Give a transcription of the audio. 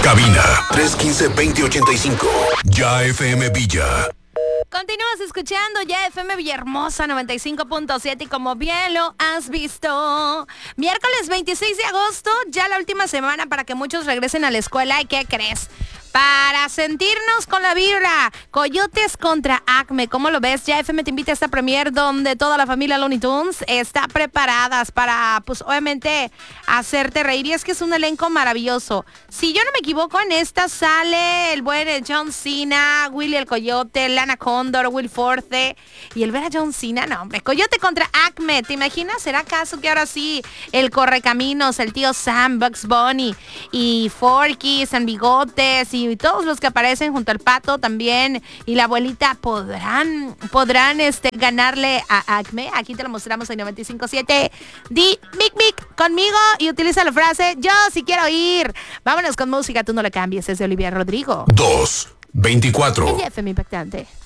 Cabina 315-2085. Ya FM Villa. Continúas escuchando ya FM Villahermosa 95.7 y como bien lo has visto, miércoles 26 de agosto, ya la última semana para que muchos regresen a la escuela. ¿Y qué crees? Para sentirnos con la vibra, Coyotes contra Acme. ¿Cómo lo ves? Ya FM te invita a esta premier donde toda la familia Looney Tunes está preparadas para, pues obviamente, hacerte reír. Y es que es un elenco maravilloso. Si yo no me equivoco, en esta sale el buen John Cena, Willy el Coyote, Lana Condor, Will Forte. Y el ver a John Cena, no hombre, Coyote contra Acme. ¿Te imaginas? ¿Será acaso que ahora sí el Correcaminos, el tío Sam, Bugs Bunny y Forky, San Bigotes y todos los que aparecen junto al Pato también y la abuelita podrán ganarle a Acme? Aquí te lo mostramos en 95.7. Di mic mic conmigo y utiliza la frase yo sí quiero ir. Vámonos con música, tú no le cambies. Es de Olivia Rodrigo. 224. FM Impactante.